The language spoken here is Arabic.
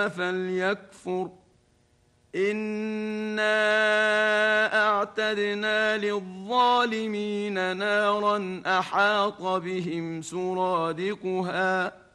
فليكفر إنا أعتدنا للظالمين نارا أحاط بهم سرادقها